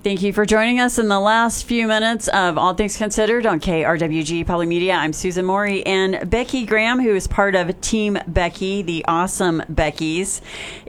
Thank you for joining us in the last few minutes of All Things Considered on KRWG Public Media. I'm Susan Morey, and Becky Graham, who is part of Team Becky, the awesome Beckys,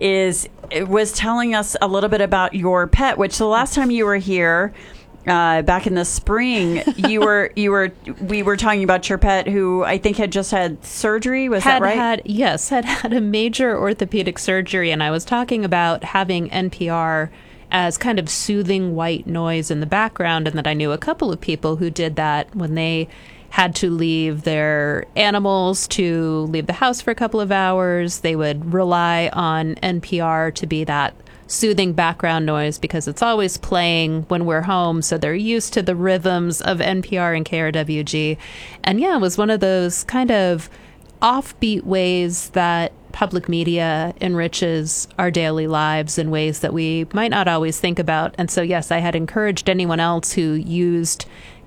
was telling us a little bit about your pet, which the last time you were here, back in the spring, we were talking about your pet who I think had just had surgery. Was that right? Had had a major orthopedic surgery, and I was talking about having NPR as kind of soothing white noise in the background, and that I knew a couple of people who did that when they had to leave their animals to leave the house for a couple of hours. They would rely on NPR to be that soothing background noise because it's always playing when we're home, so they're used to the rhythms of NPR and KRWG. And yeah, it was one of those kind of offbeat ways that public media enriches our daily lives in ways that we might not always think about. And so, yes, I had encouraged anyone else who used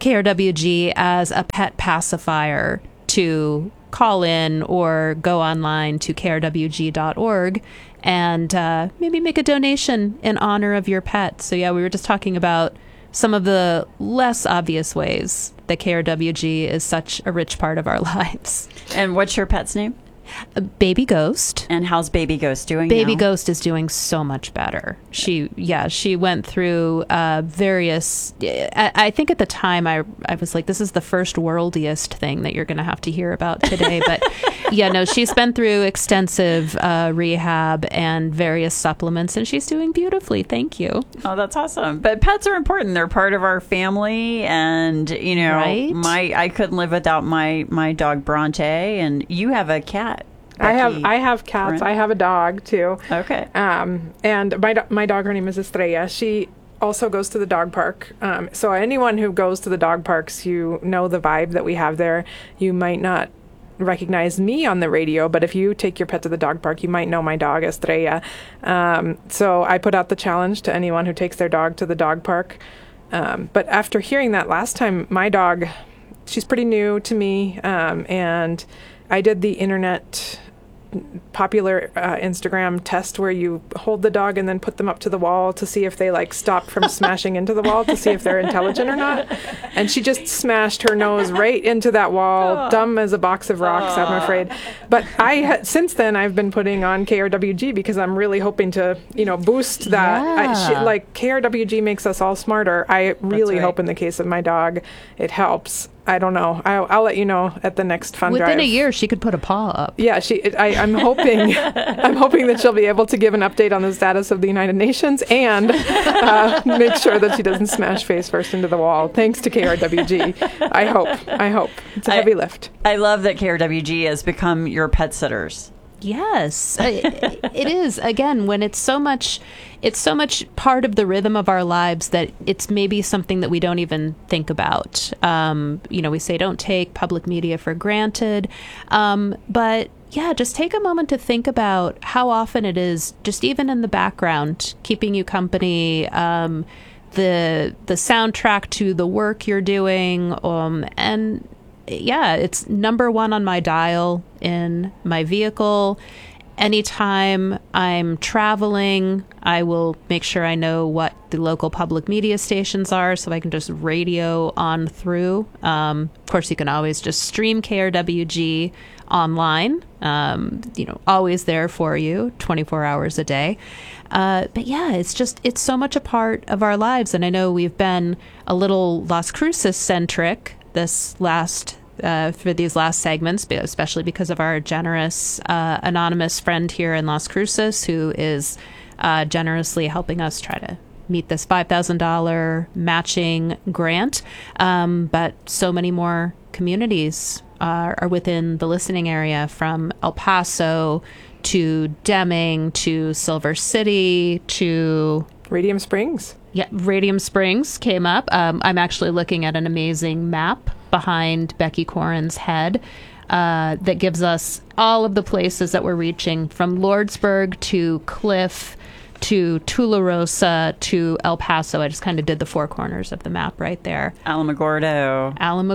KRWG as a pet pacifier to call in or go online to krwg.org and maybe make a donation in honor of your pet. So, yeah, we were just talking about some of the less obvious ways that KRWG is such a rich part of our lives. And what's your pet's name? Baby Ghost. And how's Baby Ghost doing Baby now? Ghost is doing so much better. She went through various... I think at the time I was like, this is the first worldiest thing that you're going to have to hear about today. But yeah, no, she's been through extensive rehab and various supplements, and she's doing beautifully. Thank you. Oh, that's awesome. But pets are important. They're part of our family. And, you know, right? I couldn't live without my dog Bronte. And you have a cat. I have cats. Brent? I have a dog too. Okay. And my dog, her name is Estrella. She also goes to the dog park. So anyone who goes to the dog parks, you know the vibe that we have there. You might not recognize me on the radio, but if you take your pet to the dog park, you might know my dog Estrella. So I put out the challenge to anyone who takes their dog to the dog park. But after hearing that last time, my dog, she's pretty new to me, and I did the internet popular Instagram test where you hold the dog and then put them up to the wall to see if they stop from smashing into the wall to see if they're intelligent or not. And she just smashed her nose right into that wall, dumb as a box of rocks, I'm afraid. But since then I've been putting on KRWG because I'm really hoping to, boost that. Yeah. KRWG makes us all smarter. I really hope in the case of my dog it helps. I don't know. I'll let you know at the next fun drive. Within a year, she could put a paw up. Yeah, I'm hoping. I'm hoping that she'll be able to give an update on the status of the United Nations and make sure that she doesn't smash face first into the wall. Thanks to KRWG. I hope. It's a heavy lift. I love that KRWG has become your pet sitters. Yes, it is. Again, when it's so much part of the rhythm of our lives that it's maybe something that we don't even think about. We say don't take public media for granted. But yeah, just take a moment to think about how often it is just even in the background, keeping you company, the soundtrack to the work you're doing, and yeah, it's number one on my dial in my vehicle. Anytime I'm traveling, I will make sure I know what the local public media stations are so I can just radio on through. Of course, you can always just stream KRWG online, always there for you 24 hours a day. But yeah, it's so much a part of our lives. And I know we've been a little Las Cruces centric for these last segments, especially because of our generous anonymous friend here in Las Cruces who is generously helping us try to meet this $5,000 matching grant. But so many more communities are within the listening area, from El Paso to Deming to Silver City to Radium Springs. Yeah, Radium Springs came up. I'm actually looking at an amazing map behind Becky Corin's head that gives us all of the places that we're reaching, from Lordsburg to Cliff to Tularosa to El Paso. I just kind of did the four corners of the map right there. Alamogordo.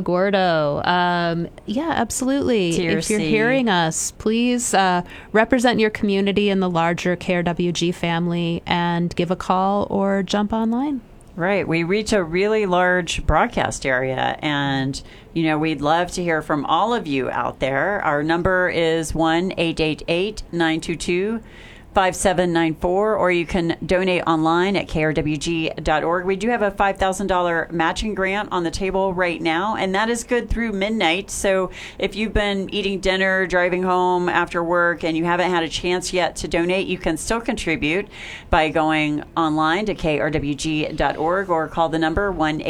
Yeah, absolutely. Tiercy. If you're hearing us, please represent your community in the larger KRWG family and give a call or jump online. Right. We reach a really large broadcast area, and, we'd love to hear from all of you out there. Our number is 1-888-922-5794, or you can donate online at krwg.org. We do have a $5,000 matching grant on the table right now, and that is good through midnight. So if you've been eating dinner, driving home after work, and you haven't had a chance yet to donate, you can still contribute by going online to krwg.org or call the number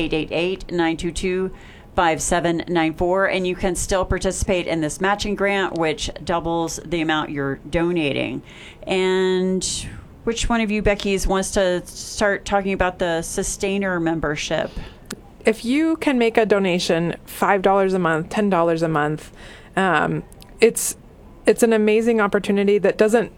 1-888-922-5794, and you can still participate in this matching grant, which doubles the amount you're donating. And which one of you, Becky's, wants to start talking about the Sustainer membership? If you can make a donation, $5 a month, $10 a month, it's an amazing opportunity that doesn't,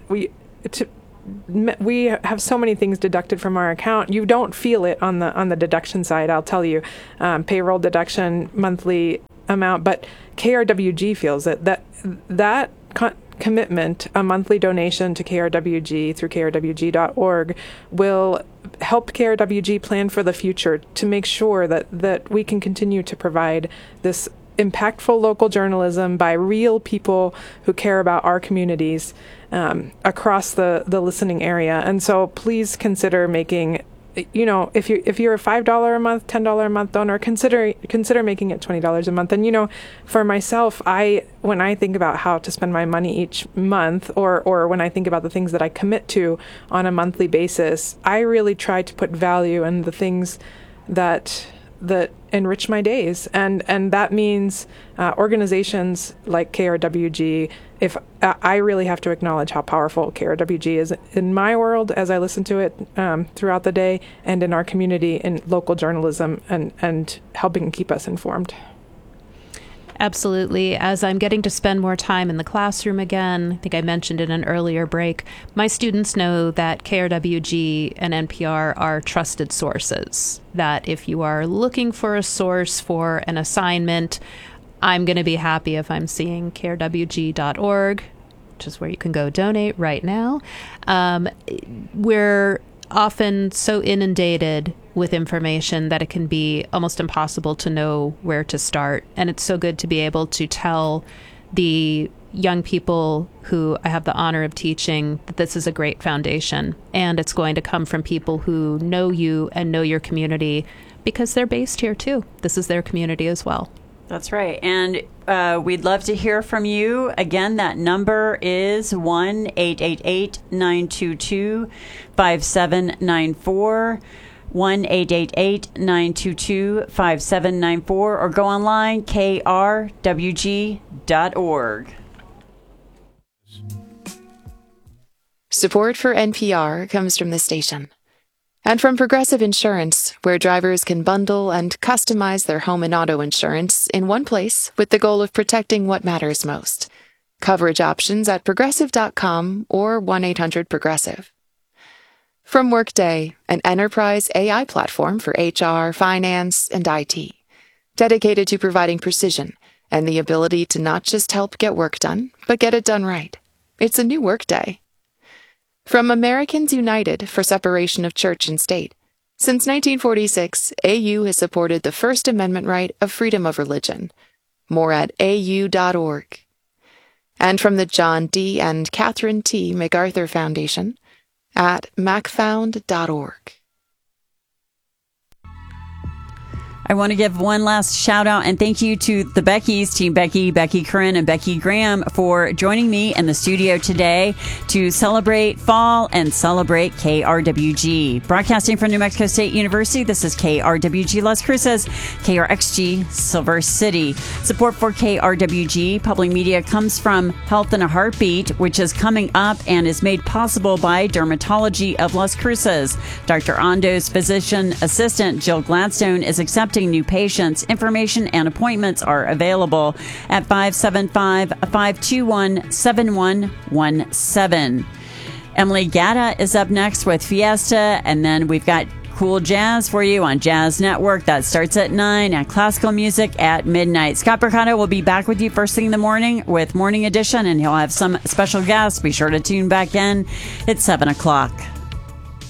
we have so many things deducted from our account. You don't feel it on the deduction side, I'll tell you. Payroll deduction, monthly amount, but KRWG feels it. That commitment, a monthly donation to KRWG through krwg.org, will help KRWG plan for the future to make sure that we can continue to provide this impactful local journalism by real people who care about our communities across the listening area. And so please consider making, if you're a $5 a month, $10 a month donor, consider making it $20 a month. And for myself, when I think about how to spend my money each month, or when I think about the things that I commit to on a monthly basis, I really try to put value in the things that enrich my days, and that means organizations like KRWG. If I really have to acknowledge how powerful KRWG is in my world as I listen to it throughout the day, and in our community in local journalism, and helping keep us informed. Absolutely. As I'm getting to spend more time in the classroom again, I think I mentioned in an earlier break, my students know that KRWG and NPR are trusted sources, that if you are looking for a source for an assignment, I'm going to be happy if I'm seeing krwg.org, which is where you can go donate right now. We're often so inundated with information that it can be almost impossible to know where to start. And it's so good to be able to tell the young people who I have the honor of teaching that this is a great foundation, and it's going to come from people who know you and know your community, because they're based here too. This is their community as well. That's right. And we'd love to hear from you. Again, that number is 1-888-922-5794, 1-888-922-5794, or go online, krwg.org. Support for NPR comes from the station and from Progressive Insurance, where drivers can bundle and customize their home and auto insurance in one place with the goal of protecting what matters most. Coverage options at progressive.com or 1-800-PROGRESSIVE. From Workday, an enterprise AI platform for HR, finance, and IT, dedicated to providing precision and the ability to not just help get work done, but get it done right. It's a new Workday. From Americans United for Separation of Church and State. Since 1946, AU has supported the First Amendment right of freedom of religion. More at au.org. And from the John D. and Catherine T. MacArthur Foundation at macfound.org. I want to give one last shout out and thank you to the Beckys, Team Becky, Becky Corinne, and Becky Graham, for joining me in the studio today to celebrate fall and celebrate KRWG. Broadcasting from New Mexico State University, this is KRWG Las Cruces, KRXG Silver City. Support for KRWG Public Media comes from Health in a Heartbeat, which is coming up and is made possible by Dermatology of Las Cruces. Dr. Ondo's physician assistant, Jill Gladstone, is accepting new patients. Information and appointments are available at 575-521-7117. Emily Gatta is up next with Fiesta, and then we've got cool jazz for you on Jazz Network. That starts at 9, and classical music at midnight. Scott Mercado will be back with you first thing in the morning with Morning Edition, and he'll have some special guests. Be sure to tune back in at 7 o'clock.